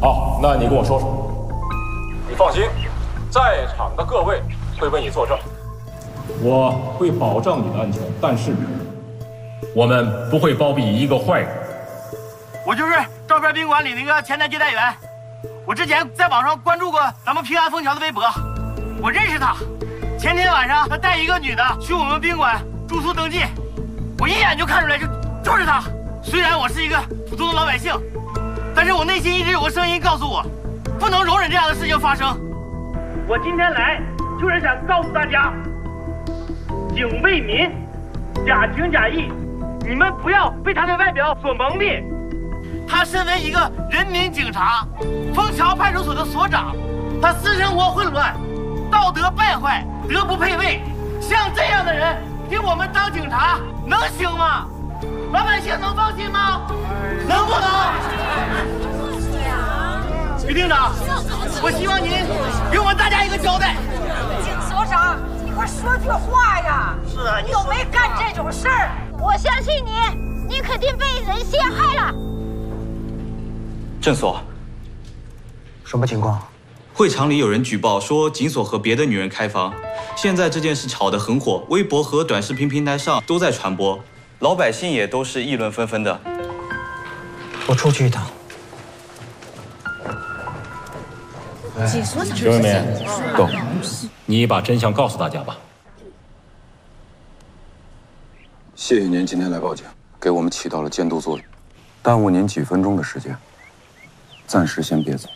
好，那你跟我说说。 你放心，在场的各位会为你作证。 我会保障你的安全，但是我们不会包庇一个坏人。 我就是照片宾馆里那个前台接待员，我之前在网上关注过咱们平安枫桥的微博，我认识他。前天晚上他带一个女的去我们宾馆住宿登记，我一眼就看出来就是他。虽然我是一个普通的老百姓，但是我内心一直有个声音告诉我，不能容忍这样的事情发生。我今天来就是想告诉大家，警为民，假情假意，你们不要被他的外表所蒙蔽。他身为一个人民警察，枫桥派出所的所长，他私生活混乱，道德败坏，德不配位。像这样的人给我们当警察能行吗？老百姓能放心吗？能不能？于厅长，我希望您给我们大家一个交代。 景所长，你快说句话呀！ 是啊， 你又没干这种事儿。 我相信你，你肯定被人陷害了。 郑所， 什么情况？ 会场里有人举报说警所和别的女人开房，现在这件事炒得很火，微博和短视频平台上都在传播，老百姓也都是议论纷纷的。 我出去一趟。 徐文明，够，你把真相告诉大家吧。 谢谢您今天来报警，给我们起到了监督作用，耽误您几分钟的时间，暂时先别走。